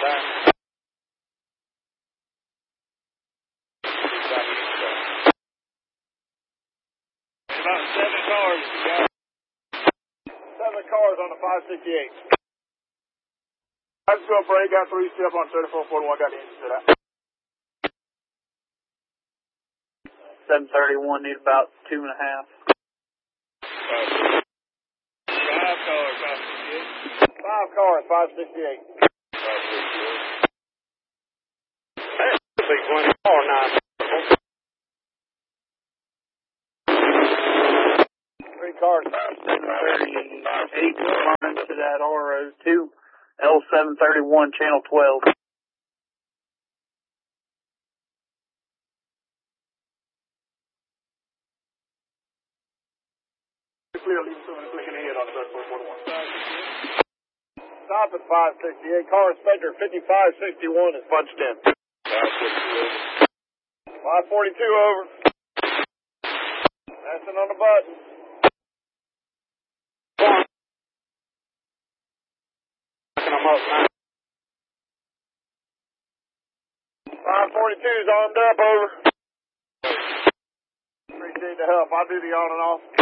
About 7 cars. Yeah. 7 cars on the 568. I just go break, got 3 step on 3441, got the engine set out. 731, need about 2.5. 5 cars, 568. 5 cars, 568. 620 or 9. 3 cars. 738, responding to that RO2, L731, channel 12. Clear, leave someone clicking ahead on 3441. Stop at 568. Car inspector 5561 is punched in. 542 over. Passing on the button. 542 is armed up, over. Appreciate the help. I'll do the on and off.